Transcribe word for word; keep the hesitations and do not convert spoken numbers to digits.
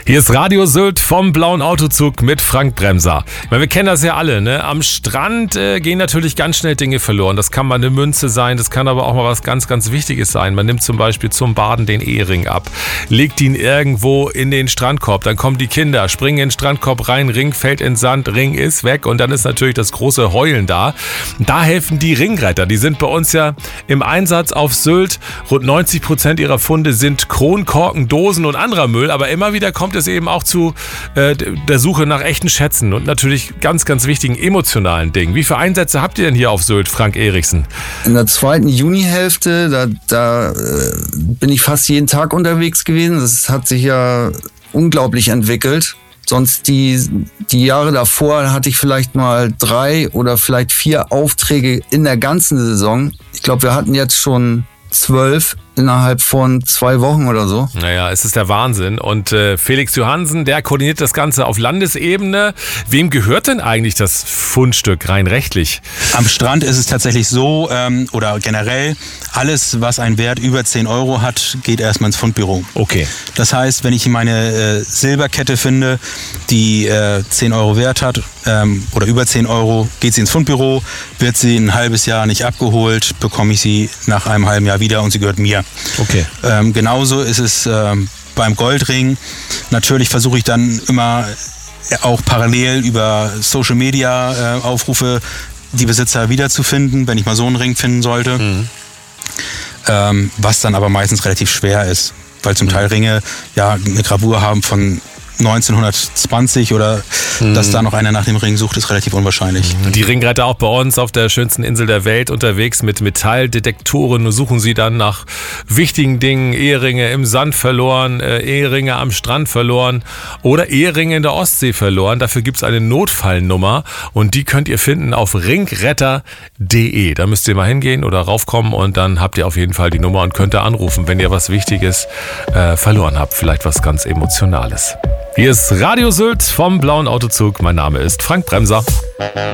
Hier ist Radio Sylt vom Blauen Autozug mit Frank Bremser. Ich meine, wir kennen das ja alle, ne? Am Strand äh, gehen natürlich ganz schnell Dinge verloren. Das kann mal eine Münze sein, das kann aber auch mal was ganz, ganz Wichtiges sein. Man nimmt zum Beispiel zum Baden den Ehering ab, legt ihn irgendwo in den Strandkorb, dann kommen die Kinder, springen in den Strandkorb rein, Ring fällt in Sand, Ring ist weg und dann ist natürlich das große Heulen da. Da helfen die Ringretter, die sind bei uns ja im Einsatz auf Sylt. Rund neunzig Prozent ihrer Funde sind Kronkorken, Dosen und anderer Müll, aber immer wieder kommt es eben auch zu äh, der Suche nach echten Schätzen und natürlich ganz, ganz wichtigen emotionalen Dingen. Wie viele Einsätze habt ihr denn hier auf Sylt, Frank Erichsen? In der zweiten Junihälfte, da, da äh, bin ich fast jeden Tag unterwegs gewesen. Das hat sich ja unglaublich entwickelt. Sonst die, die Jahre davor hatte ich vielleicht mal drei oder vielleicht vier Aufträge in der ganzen Saison. Ich glaube, wir hatten jetzt schon zwölf innerhalb von zwei Wochen oder so. Naja, es ist der Wahnsinn. Und äh, Felix Johansen, der koordiniert das Ganze auf Landesebene. Wem gehört denn eigentlich das Fundstück rein rechtlich? Am Strand ist es tatsächlich so, ähm, oder generell, alles, was einen Wert über zehn Euro hat, geht erstmal ins Fundbüro. Okay. Das heißt, wenn ich meine äh, Silberkette finde, die äh, zehn Euro Wert hat, ähm, oder über zehn Euro, geht sie ins Fundbüro, wird sie ein halbes Jahr nicht abgeholt, bekomme ich sie nach einem halben Jahr wieder und sie gehört mir. Okay. Ähm, genauso ist es ähm, beim Goldring. Natürlich versuche ich dann immer auch parallel über Social Media äh, Aufrufe die Besitzer wiederzufinden, wenn ich mal so einen Ring finden sollte. Mhm. Ähm, was dann aber meistens relativ schwer ist, weil zum mhm. Teil Ringe ja eine Gravur haben von neunzehnhundertzwanzig oder hm. dass da noch einer nach dem Ring sucht, ist relativ unwahrscheinlich. Die Ringretter auch bei uns auf der schönsten Insel der Welt unterwegs mit Metalldetektoren. Suchen sie dann nach wichtigen Dingen, Eheringe im Sand verloren, äh, Eheringe am Strand verloren oder Eheringe in der Ostsee verloren. Dafür gibt es eine Notfallnummer und die könnt ihr finden auf ringretter punkt de. Da müsst ihr mal hingehen oder raufkommen und dann habt ihr auf jeden Fall die Nummer und könnt da anrufen, wenn ihr was Wichtiges äh, verloren habt. Vielleicht was ganz Emotionales. Hier ist Radio Sylt vom Blauen Autozug. Mein Name ist Frank Bremser.